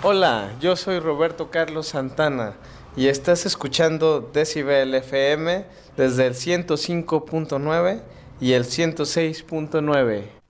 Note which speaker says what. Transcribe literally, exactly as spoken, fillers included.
Speaker 1: Hola, yo soy Roberto Carlos Santana y estás escuchando Decibel F M desde el ciento cinco punto nueve y el ciento seis punto nueve.